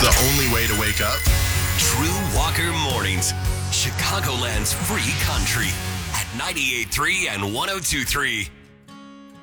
the only way to wake up? True Walker Mornings, Chicagoland's free country at 98.3 and 102.3.